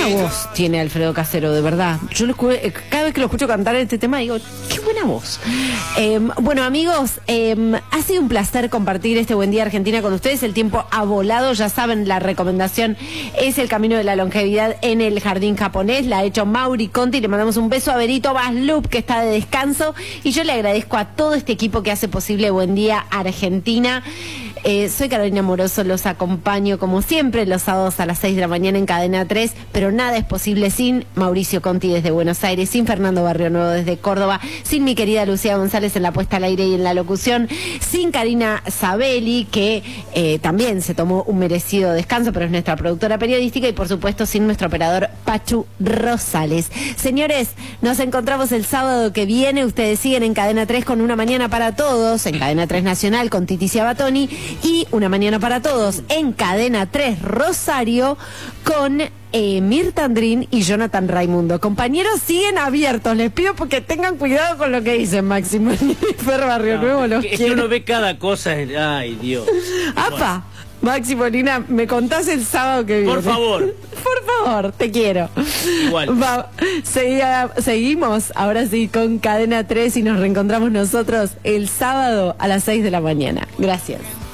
voz tiene Alfredo Casero, de verdad. Yo cada vez que lo escucho cantar este tema digo, qué buena voz. Bueno, amigos, ha sido un placer compartir este Buen Día Argentina con ustedes. El tiempo ha volado, ya saben, la recomendación es El Camino de la Longevidad en el Jardín Japonés. La ha hecho Mauri Conti. Le mandamos un beso a Berito Baslup, que está de descanso. Y yo le agradezco a todo este equipo que hace posible Buen Día Argentina. Soy Carolina Moroso, los acompaño como siempre los sábados a las 6 de la mañana en Cadena 3, pero nada es posible sin Mauricio Conti desde Buenos Aires, sin Fernando Barrio Nuevo desde Córdoba, sin mi querida Lucía González en la puesta al aire y en la locución, sin Karina Sabelli, que también se tomó un merecido descanso, pero es nuestra productora periodística, y por supuesto sin nuestro operador Pachu Rosales. Señores, nos encontramos el sábado que viene. Ustedes siguen en Cadena 3 con Una Mañana para Todos, en Cadena 3 Nacional con Titi Ciabatoni, y Una Mañana para Todos en Cadena 3 Rosario con Mirta Andrín y Jonathan Raimundo. Compañeros, siguen abiertos. Les pido porque tengan cuidado con lo que dicen Máximo y Fer Barrio Nuevo. Los es que uno ve cada cosa. Ay, Dios. ¡Apa! Máximo, Nina, me contás el sábado que viene. Por favor. Por favor, te quiero. Igual. Seguimos ahora sí con Cadena 3 y nos reencontramos nosotros el sábado a las 6 de la mañana. Gracias.